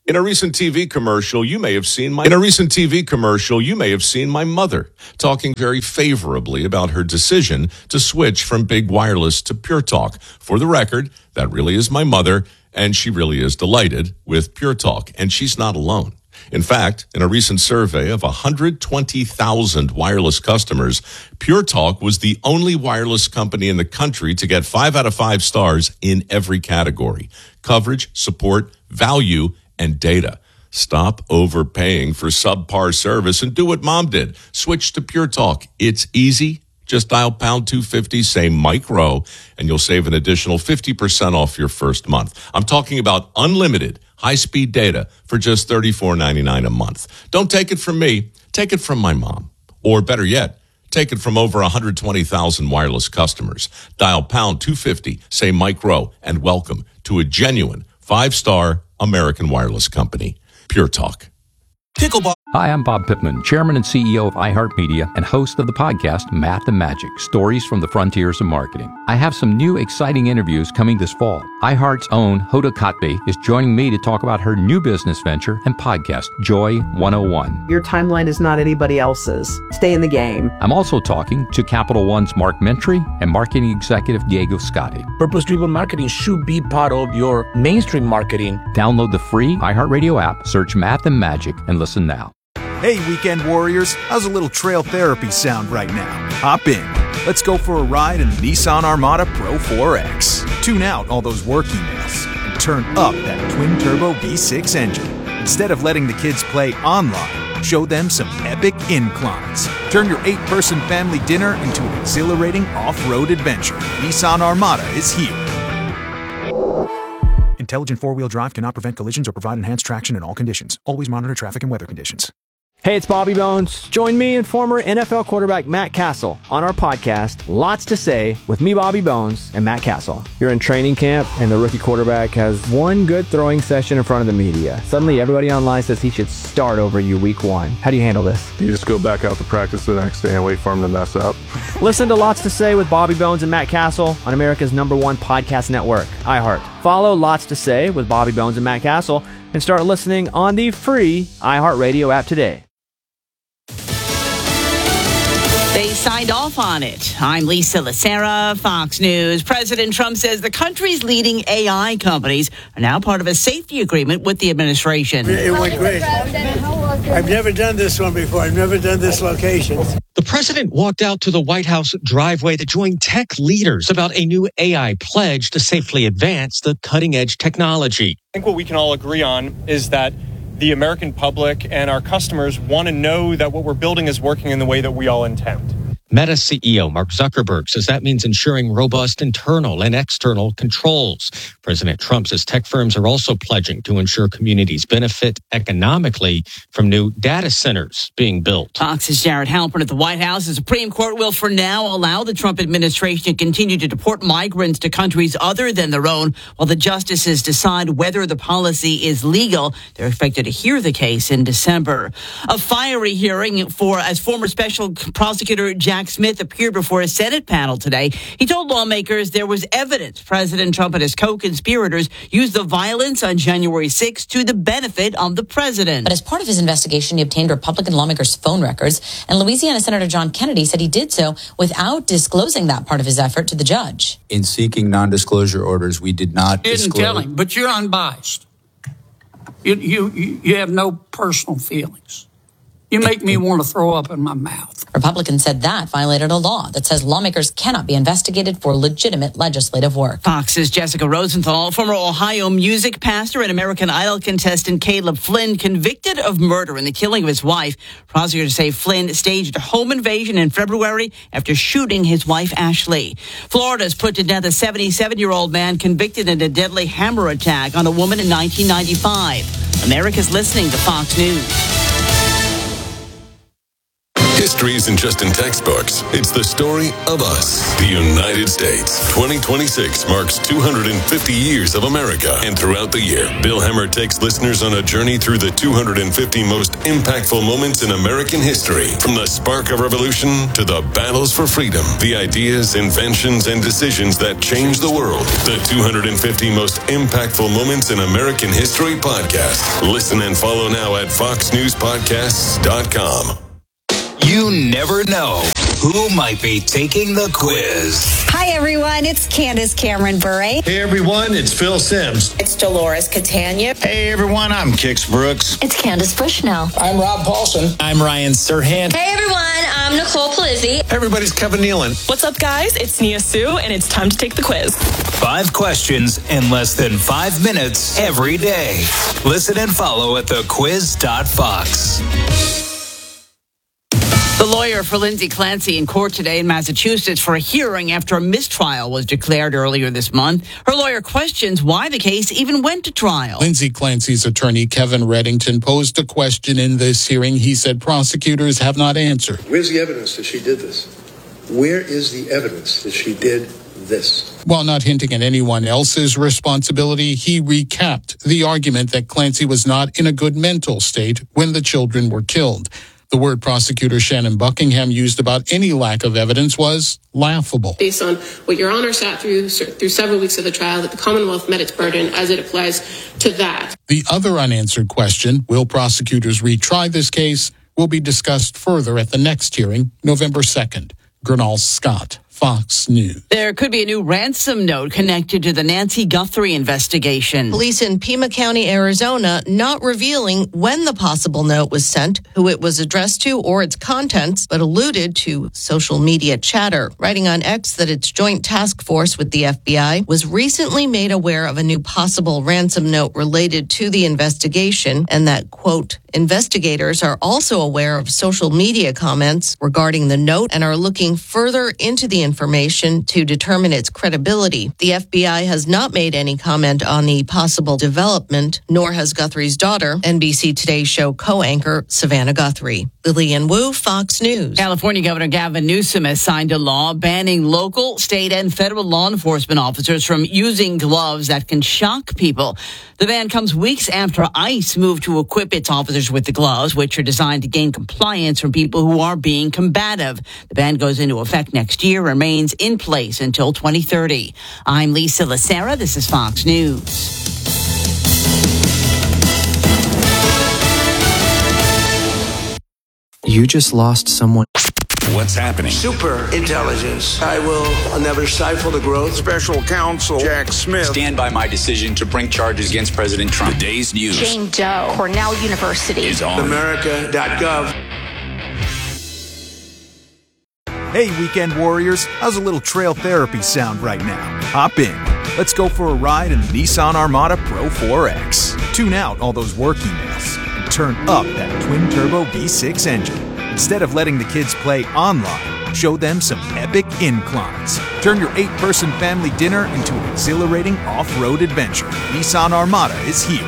In a recent TV commercial, you may have seen my mother talking very favorably about her decision to switch from big wireless to Pure Talk. For the record, that really is my mother, and she really is delighted with Pure Talk, and she's not alone. In fact, in a recent survey of 120,000 wireless customers, Pure Talk was the only wireless company in the country to get 5 out of 5 stars in every category: coverage, support, value, and data. Stop overpaying for subpar service and do what Mom did. Switch to Pure Talk. It's easy. Just dial pound 250, say Mike Rowe, and you'll save an additional 50% off your first month. I'm talking about unlimited high-speed data for just $34.99 a month. Don't take it from me. Take it from my mom. Or better yet, take it from over 120,000 wireless customers. Dial pound 250, say Mike Rowe, and welcome to a genuine 5-star American wireless company. Pure Talk. Pickleball. Hi, I'm Bob Pittman, Chairman and CEO of iHeartMedia and host of the podcast Math and Magic, Stories from the Frontiers of Marketing. I have some new exciting interviews coming this fall. iHeart's own Hoda Kotb is joining me to talk about her new business venture and podcast, Joy 101. Your timeline is not anybody else's. Stay in the game. I'm also talking to Capital One's Mark Mentry and marketing executive Diego Scotti. Purpose-driven marketing should be part of your mainstream marketing. Download the free iHeartRadio app, search Math and Magic, and listen now. Hey, weekend warriors, how's a little trail therapy sound right now? Hop in. Let's go for a ride in the Nissan Armada Pro 4X. Tune out all those work emails and turn up that twin-turbo V6 engine. Instead of letting the kids play online, show them some epic inclines. Turn your 8-person family dinner into an exhilarating off-road adventure. Nissan Armada is here. Intelligent four-wheel drive cannot prevent collisions or provide enhanced traction in all conditions. Always monitor traffic and weather conditions. Hey, it's Bobby Bones. Join me and former NFL quarterback Matt Castle on our podcast, Lots to Say, with me, Bobby Bones, and Matt Castle. You're in training camp, and the rookie quarterback has one good throwing session in front of the media. Suddenly, everybody online says he should start over you week 1. How do you handle this? You just go back out to practice the next day and wait for him to mess up. Listen to Lots to Say with Bobby Bones and Matt Castle on America's #1 podcast network, iHeart. Follow Lots to Say with Bobby Bones and Matt Castle and start listening on the free iHeartRadio app today. They signed off on it. I'm Lisa Lacera, Fox News. President Trump says the country's leading AI companies are now part of a safety agreement with the administration. It went great. I've never done this one before. I've never done this location. The president walked out to the White House driveway to join tech leaders about a new AI pledge to safely advance the cutting-edge technology. I think what we can all agree on is that the American public and our customers want to know that what we're building is working in the way that we all intend. Meta CEO Mark Zuckerberg says that means ensuring robust internal and external controls. President Trump says tech firms are also pledging to ensure communities benefit economically from new data centers being built. Fox's Jared Halpern at the White House. The Supreme Court will for now allow the Trump administration to continue to deport migrants to countries other than their own while the justices decide whether the policy is legal. They're expected to hear the case in December. A fiery hearing as former special prosecutor Jack Smith appeared before a Senate panel today. He told lawmakers there was evidence President Trump and his co-conspirators used the violence on January 6th to the benefit of the president. But as part of his investigation, he obtained Republican lawmakers' phone records, and Louisiana Senator John Kennedy said he did so without disclosing that part of his effort to the judge. In seeking non-disclosure orders, we did not disclose. You didn't tell him, but you're unbiased. You have no personal feelings. You make me want to throw up in my mouth. Republicans said that violated a law that says lawmakers cannot be investigated for legitimate legislative work. Fox's Jessica Rosenthal, former Ohio music pastor and American Idol contestant Caleb Flynn, convicted of murder in the killing of his wife. Prosecutors say Flynn staged a home invasion in February after shooting his wife, Ashley. Florida's put to death a 77-year-old man convicted in a deadly hammer attack on a woman in 1995. America's listening to Fox News. History isn't just in textbooks. It's the story of us, the United States. 2026 marks 250 years of America. And throughout the year, Bill Hemmer takes listeners on a journey through the 250 most impactful moments in American history. From the spark of revolution to the battles for freedom, the ideas, inventions, and decisions that changed the world. The 250 most impactful moments in American history podcast. Listen and follow now at foxnewspodcasts.com. You never know who might be taking the quiz. Hi, everyone. It's Candace Cameron Bure. Hey, everyone. It's Phil Sims. It's Dolores Catania. Hey, everyone. I'm Kix Brooks. It's Candace Bushnell. I'm Rob Paulson. I'm Ryan Serhant. Hey, everyone. I'm Nicole Palizzi. Everybody's Kevin Nealon. What's up, guys? It's Nia Sue, and it's time to take the quiz. 5 questions in less than 5 minutes every day. Listen and follow at thequiz.fox. The lawyer for Lindsay Clancy in court today in Massachusetts for a hearing after a mistrial was declared earlier this month. Her lawyer questions why the case even went to trial. Lindsay Clancy's attorney, Kevin Reddington, posed a question in this hearing. He said prosecutors have not answered. Where's the evidence that she did this? Where is the evidence that she did this? While not hinting at anyone else's responsibility, he recapped the argument that Clancy was not in a good mental state when the children were killed. The word prosecutor Shannon Buckingham used about any lack of evidence was laughable. Based on what Your Honor sat through several weeks of the trial, that the Commonwealth met its burden as it applies to that. The other unanswered question, will prosecutors retry this case, will be discussed further at the next hearing, November 2nd. Gernal Scott, Fox News. There could be a new ransom note connected to the Nancy Guthrie investigation. Police in Pima County, Arizona, not revealing when the possible note was sent, who it was addressed to, or its contents, but alluded to social media chatter, writing on X that its joint task force with the FBI was recently made aware of a new possible ransom note related to the investigation, and that, quote, investigators are also aware of social media comments regarding the note and are looking further into the information to determine its credibility. The FBI has not made any comment on the possible development, nor has Guthrie's daughter, NBC Today show co-anchor Savannah Guthrie. Lillian Wu, Fox News. California Governor Gavin Newsom has signed a law banning local, state, and federal law enforcement officers from using gloves that can shock people. The ban comes weeks after ICE moved to equip its officers with the gloves, which are designed to gain compliance from people who are being combative. The ban goes into effect next year, remains in place until 2030. I'm Lisa Lacera. This is Fox News. You just lost someone. What's happening? Super intelligence. I will never stifle the growth. Special counsel Jack Smith. Stand by my decision to bring charges against President Trump. The day's news. Jane Doe, Cornell University. Is on. America.gov. Hey, weekend warriors, how's a little trail therapy sound right now? Hop in. Let's go for a ride in the Nissan Armada Pro 4X. Tune out all those work emails and turn up that twin-turbo V6 engine. Instead of letting the kids play online, show them some epic inclines. Turn your 8-person family dinner into an exhilarating off-road adventure. Nissan Armada is here.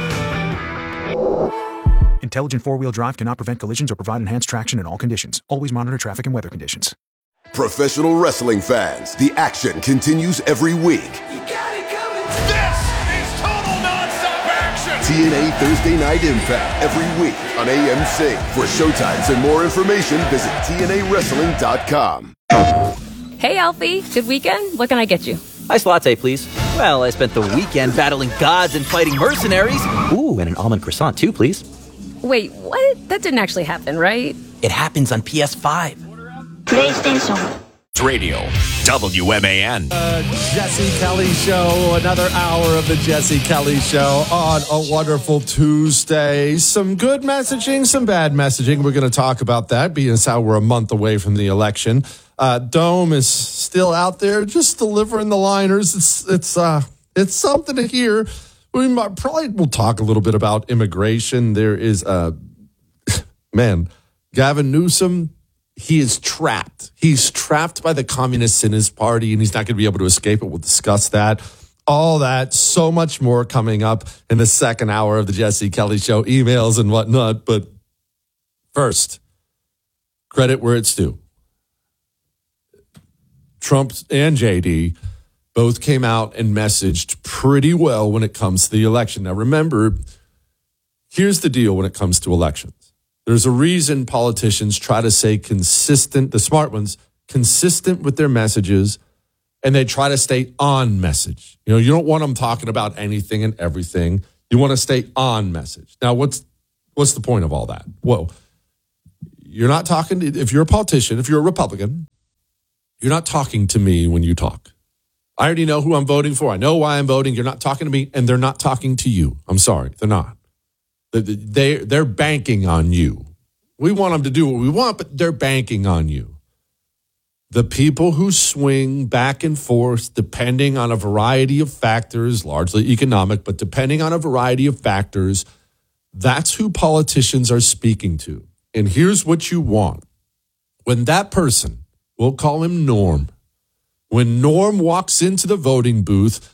Intelligent four-wheel drive cannot prevent collisions or provide enhanced traction in all conditions. Always monitor traffic and weather conditions. Professional wrestling fans, the action continues every week. You got it coming. This is total nonstop action. TNA Thursday Night Impact every week on AMC. For showtimes and more information, visit TNAWrestling.com. Hey, Alfie. Good weekend? What can I get you? Iced latte, please. Well, I spent the weekend battling gods and fighting mercenaries. Ooh, and an almond croissant, too, please. Wait, what? That didn't actually happen, right? It happens on PS5. PlayStation. Radio, WMAN. Jesse Kelly Show, another hour of the Jesse Kelly Show on a wonderful Tuesday. Some good messaging, some bad messaging. We're going to talk about that, being as how we're a month away from the election. Dome is still out there, just delivering the liners. It's something to hear. We will talk a little bit about immigration. There is Gavin Newsom. He is trapped. He's trapped by the communists in his party, and he's not going to be able to escape it. We'll discuss that. All that, so much more coming up in the second hour of the Jesse Kelly Show, emails and whatnot. But first, credit where it's due. Trump and JD both came out and messaged pretty well when it comes to the election. Now, remember, here's the deal when it comes to elections. There's a reason politicians try to stay consistent, the smart ones, consistent with their messages, and they try to stay on message. You know, you don't want them talking about anything and everything. You want to stay on message. Now, what's the point of all that? Well, you're not talking, if you're a politician, if you're a Republican, you're not talking to me when you talk. I already know who I'm voting for. I know why I'm voting. You're not talking to me, and they're not talking to you. I'm sorry, they're not. They're banking on you. We want them to do what we want, but they're banking on you. The people who swing back and forth, depending on a variety of factors, largely economic, but depending on a variety of factors, that's who politicians are speaking to. And here's what you want. When that person, we'll call him Norm, when Norm walks into the voting booth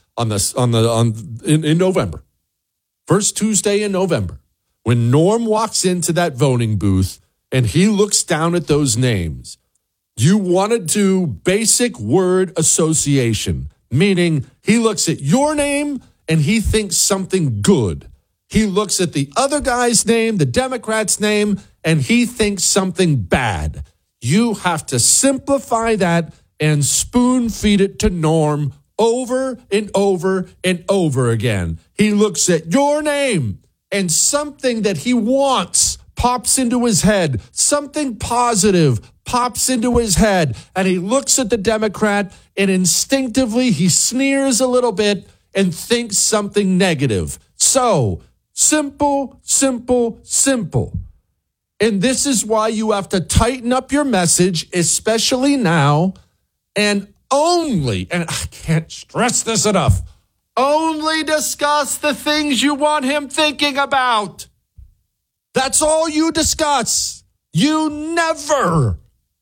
in November, first Tuesday in November, when Norm walks into that voting booth and he looks down at those names, you want to do basic word association, meaning he looks at your name and he thinks something good. He looks at the other guy's name, the Democrat's name, and he thinks something bad. You have to simplify that and spoon feed it to Norm over and over and over again. He looks at your name and something that he wants pops into his head. Something positive pops into his head. And he looks at the Democrat and instinctively he sneers a little bit and thinks something negative. So simple, simple, simple. And this is why you have to tighten up your message, especially now, and only, and I can't stress this enough, only discuss the things you want him thinking about. That's all you discuss. You never,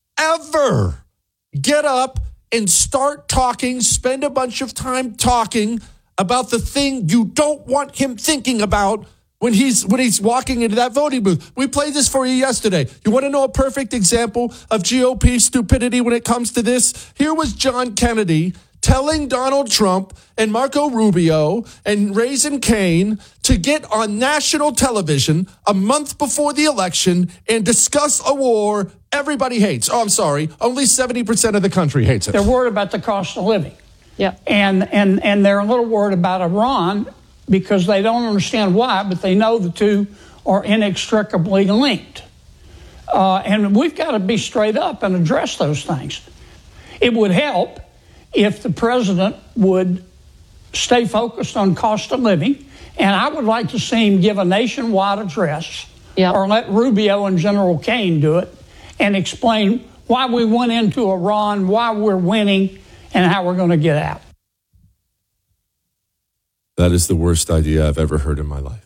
ever get up and start talking, spend a bunch of time talking about the thing you don't want him thinking about when he's walking into that voting booth. We played this for you yesterday. You want to know a perfect example of GOP stupidity when it comes to this? Here was John Kennedy telling Donald Trump and Marco Rubio and Raising Cane to get on national television a month before the election and discuss a war everybody hates. Oh, I'm sorry. Only 70% of the country hates it. They're worried about the cost of living. Yeah. And they're a little worried about Iran because they don't understand why, but they know the two are inextricably linked. And we've got to be straight up and address those things. It would help if the president would stay focused on cost of living, and I would like to see him give a nationwide address, or let Rubio and General Kane do it, and explain why we went into Iran, why we're winning, and how we're going to get out. That is the worst idea I've ever heard in my life.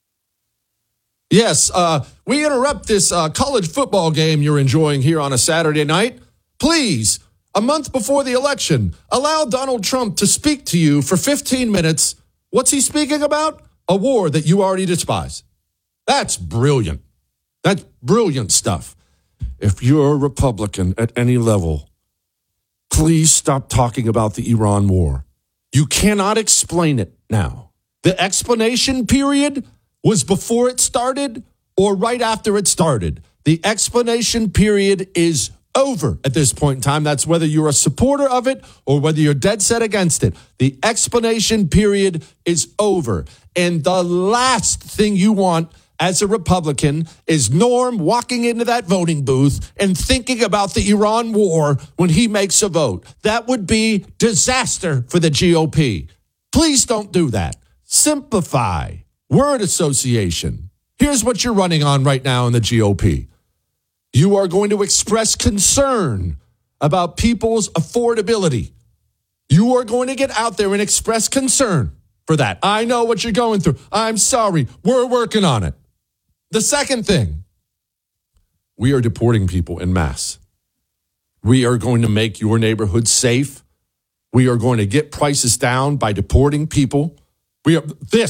Yes, we interrupt this college football game you're enjoying here on a Saturday night. Please, a month before the election, allow Donald Trump to speak to you for 15 minutes. What's he speaking about? A war that you already despise. That's brilliant. That's brilliant stuff. If you're a Republican at any level, please stop talking about the Iran war. You cannot explain it now. The explanation period was before it started or right after it started. The explanation period is over at this point in time. That's whether you're a supporter of it or whether you're dead set against it. The explanation period is over. And the last thing you want as a Republican is Norm walking into that voting booth and thinking about the Iran war when he makes a vote. That would be disaster for the GOP. Please don't do that. Simplify. Word association. Here's what you're running on right now in the GOP. You are going to express concern about people's affordability. You are going to get out there and express concern for that. I know what you're going through. I'm sorry. We're working on it. The second thing, we are deporting people en masse. We are going to make your neighborhood safe. We are going to get prices down by deporting people.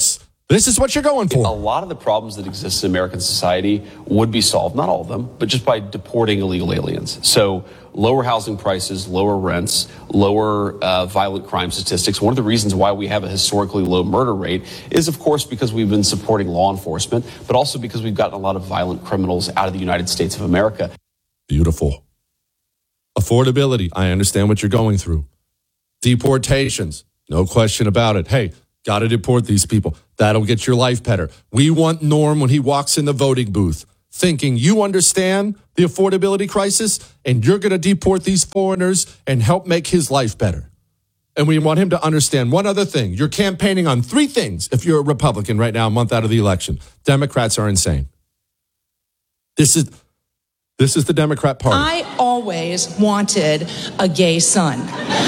This is what you're going for. A lot of the problems that exist in American society would be solved, not all of them, but just by deporting illegal aliens. So lower housing prices, lower rents, lower violent crime statistics. One of the reasons why we have a historically low murder rate is, of course, because we've been supporting law enforcement, but also because we've gotten a lot of violent criminals out of the United States of America. Beautiful. Affordability. I understand what you're going through. Deportations. No question about it. Hey, got to deport these people. That'll get your life better. We want Norm when he walks in the voting booth thinking you understand the affordability crisis and you're going to deport these foreigners and help make his life better. And we want him to understand one other thing. You're campaigning on 3 things if you're a Republican right now, a month out of the election. Democrats are insane. This is the Democrat Party. I always wanted a gay son.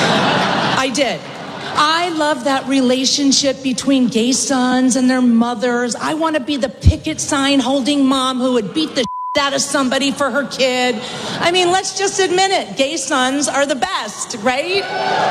I did. I love that relationship between gay sons and their mothers. I want to be the picket sign holding mom who would beat the shit out of somebody for her kid. I mean, let's just admit it. Gay sons are the best, right?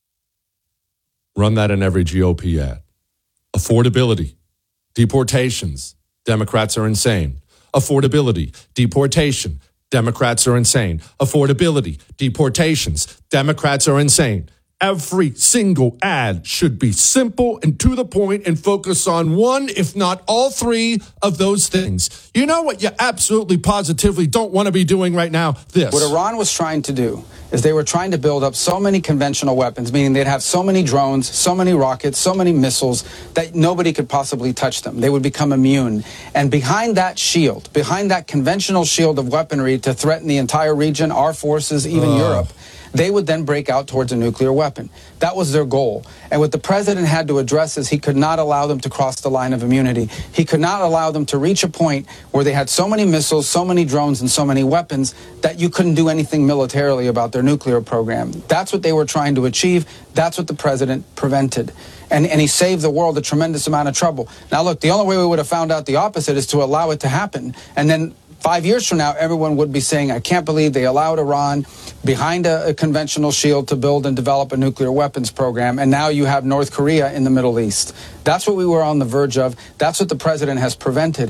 Run that in every GOP ad. Affordability. Deportations. Democrats are insane. Affordability. Deportation. Democrats are insane. Affordability. Deportations. Democrats are insane. Every single ad should be simple and to the point and focus on one, if not all 3 of those things. You know what you absolutely positively don't want to be doing right now? This. What Iran was trying to do is they were trying to build up so many conventional weapons, meaning they'd have so many drones, so many rockets, so many missiles that nobody could possibly touch them. They would become immune. And behind that shield, behind that conventional shield of weaponry to threaten the entire region, our forces, even Europe, they would then break out towards a nuclear weapon. That was their goal. And what the president had to address is he could not allow them to cross the line of immunity. He could not allow them to reach a point where they had so many missiles, so many drones, and so many weapons that you couldn't do anything militarily about their nuclear program. That's what they were trying to achieve. That's what the president prevented. And he saved the world a tremendous amount of trouble. Now, look, the only way we would have found out the opposite is to allow it to happen. And then 5 years from now, everyone would be saying, I can't believe they allowed Iran behind a conventional shield to build and develop a nuclear weapons program. And now you have North Korea in the Middle East. That's what we were on the verge of. That's what the president has prevented.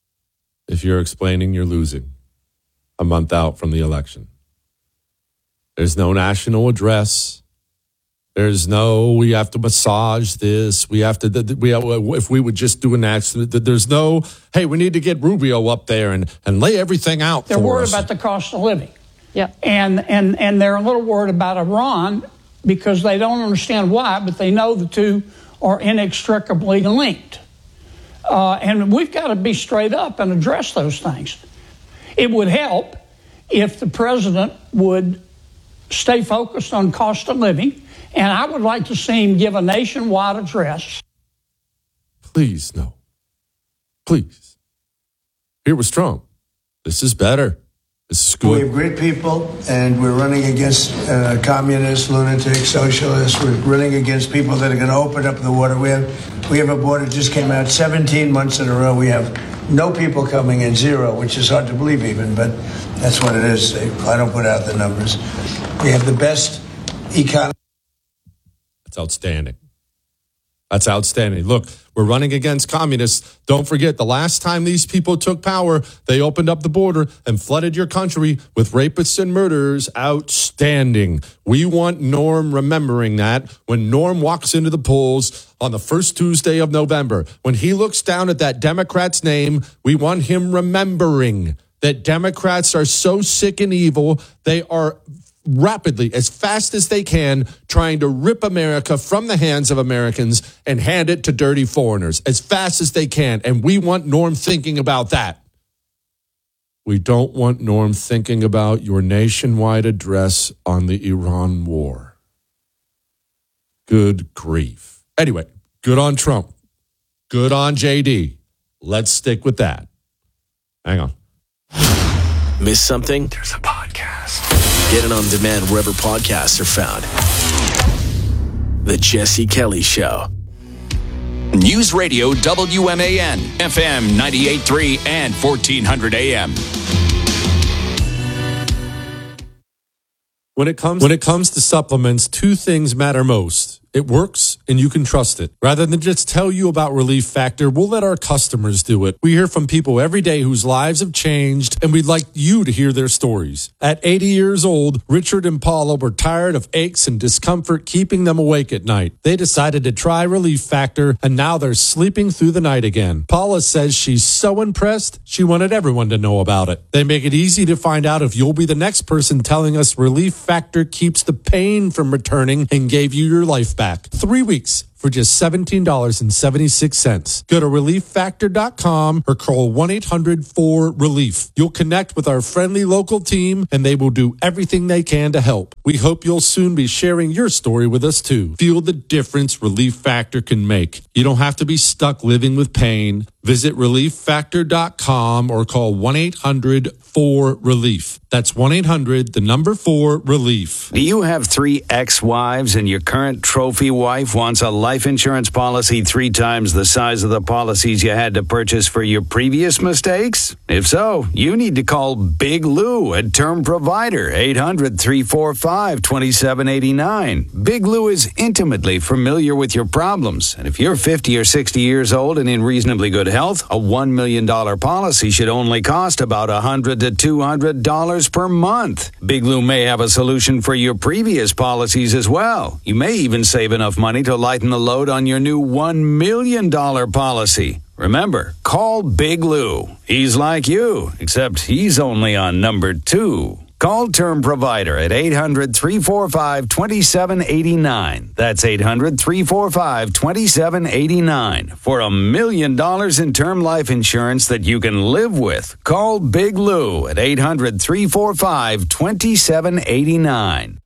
If you're explaining, you're losing a month out from the election. There's no national address. There's no, we have to massage this. We have to, if we would just do an accident, there's no, hey, we need to get Rubio up there and lay everything out for us. They're worried about the cost of living. Yeah. And they're a little worried about Iran because they don't understand why, but they know the two are inextricably linked. And we've got to be straight up and address those things. It would help if the president would stay focused on cost of living. And I would like to see him give a nationwide address. Please, no. Please. Here was Trump. This is better. This is good. We have great people, and we're running against communists, lunatics, socialists. We're running against people that are going to open up the water. We have a border just came out 17 months in a row. We have no people coming in, 0, which is hard to believe even, but that's what it is. I don't put out the numbers. We have the best economy. That's outstanding. That's outstanding. Look, we're running against communists. Don't forget, the last time these people took power, they opened up the border and flooded your country with rapists and murderers. Outstanding. We want Norm remembering that when Norm walks into the polls on the first Tuesday of November. When he looks down at that Democrat's name, we want him remembering that Democrats are so sick and evil, they are rapidly, as fast as they can, trying to rip America from the hands of Americans and hand it to dirty foreigners as fast as they can. And we want Norm thinking about that. We don't want Norm thinking about your nationwide address on the Iran war. Good grief. Anyway, good on Trump. Good on JD. Let's stick with that. Hang on. Miss something? There's a podcast. Get it on demand wherever podcasts are found. The Jesse Kelly Show. News Radio WMAN, FM 98.3 and 1400 AM. When it comes to supplements, 2 things matter most It works, and you can trust it. Rather than just tell you about Relief Factor, we'll let our customers do it. We hear from people every day whose lives have changed, and we'd like you to hear their stories. At 80 years old, Richard and Paula were tired of aches and discomfort keeping them awake at night. They decided to try Relief Factor, and now they're sleeping through the night again. Paula says she's so impressed, she wanted everyone to know about it. They make it easy to find out if you'll be the next person telling us Relief Factor keeps the pain from returning and gave you your life back. 3 weeks for just $17.76. Go to relieffactor.com or call 1-800-4RELIEF. You'll connect with our friendly local team, and they will do everything they can to help. We hope you'll soon be sharing your story with us, too. Feel the difference Relief Factor can make. You don't have to be stuck living with pain. Visit relieffactor.com or call 1-800-4RELIEF. That's 1-800-4RELIEF. Do you have 3 ex-wives and your current trophy wife wants a life insurance policy 3 times the size of the policies you had to purchase for your previous mistakes? If so, you need to call Big Lou at Term Provider, 800-345-2789. Big Lou is intimately familiar with your problems, and if you're 50 or 60 years old and in reasonably good health, a $1 million policy should only cost about $100 to $200 per month. Big Lou may have a solution for your previous policies as well. You may even save enough money to lighten the load on your new $1 million policy. Remember, call Big Lou. He's like you, except he's only on number 2. Call Term Provider at 800-345-2789. That's 800-345-2789 for $1 million in term life insurance that you can live with. Call Big Lou at 800-345-2789.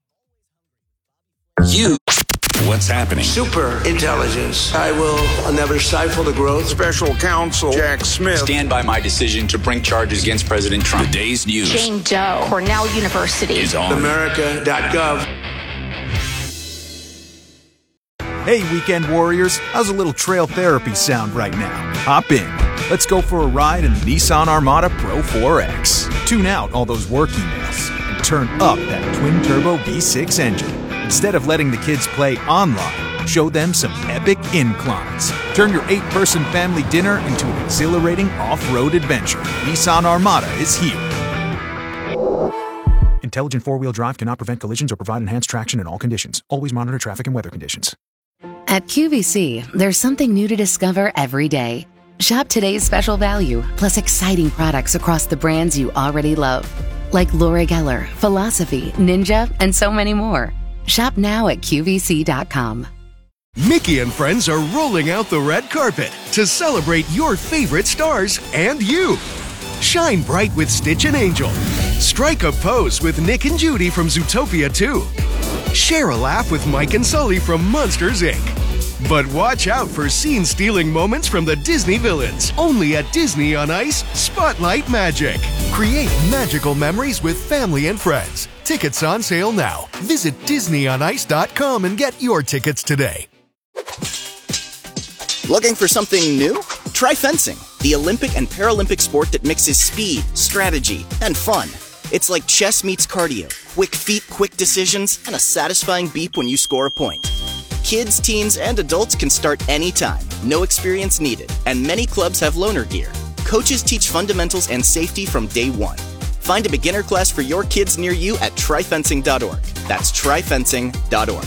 What's happening? Super intelligence. I will never stifle the growth. Special counsel Jack Smith. Stand by my decision to bring charges against President Trump. The day's news Jane Doe, Cornell University. is on. America.gov. Hey, weekend warriors, how's a little trail therapy sound right now? Hop in. Let's go for a ride in the Nissan Armada Pro 4X. Tune out all those work emails and turn up that twin-turbo V6 engine. Instead of letting the kids play online, show them some epic inclines. Turn your 8-person family dinner into an exhilarating off-road adventure. Nissan Armada is here. Intelligent four-wheel drive cannot prevent collisions or provide enhanced traction in all conditions. Always monitor traffic and weather conditions. At QVC, there's something new to discover every day. Shop today's special value, plus exciting products across the brands you already love. Like Laura Geller, Philosophy, Ninja, and so many more. Shop now at QVC.com. Mickey and friends are rolling out the red carpet to celebrate your favorite stars and you. Shine bright with Stitch and Angel. Strike a pose with Nick and Judy from Zootopia 2. Share a laugh with Mike and Sully from Monsters, Inc. But watch out for scene-stealing moments from the Disney villains. Only at Disney on Ice Spotlight Magic. Create magical memories with family and friends. Tickets on sale now. Visit DisneyOnIce.com and get your tickets today. Looking for something new? Try fencing, the Olympic and Paralympic sport that mixes speed, strategy, and fun. It's like chess meets cardio. Quick feet, quick decisions, and a satisfying beep when you score a point. Kids, teens, and adults can start anytime. No experience needed. And many clubs have loaner gear. Coaches teach fundamentals and safety from day one. Find a beginner class for your kids near you at tryfencing.org. That's tryfencing.org.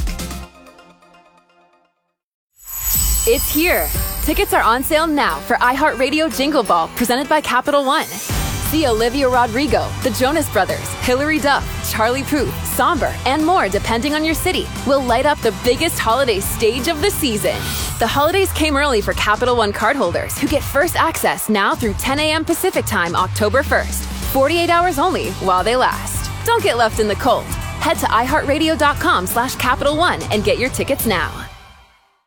It's here. Tickets are on sale now for iHeartRadio Jingle Ball, presented by Capital One. See Olivia Rodrigo, the Jonas Brothers, Hilary Duff, Charlie Puth, Somber, and more depending on your city. Will light up the biggest holiday stage of the season. The holidays came early for Capital One cardholders who get first access now through 10 a.m. Pacific Time, October 1st. 48 hours only while they last. Don't get left in the cold. Head to iHeartRadio.com/Capital One and get your tickets now.